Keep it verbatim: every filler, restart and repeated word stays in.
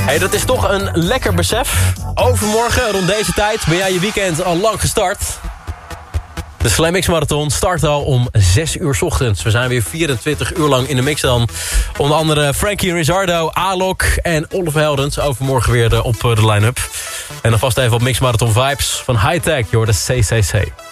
Hey, dat is toch een lekker besef. Overmorgen, rond deze tijd, ben jij je weekend al lang gestart. De Slam X Marathon start al om zes uur 's ochtends. We zijn weer vierentwintig uur lang in de mix dan. Onder andere Frankie Rizzardo, Alok en Oliver Heldens. Overmorgen weer op de line-up. En dan vast even op Mix Marathon Vibes van High Tech. Je hoort de C C C.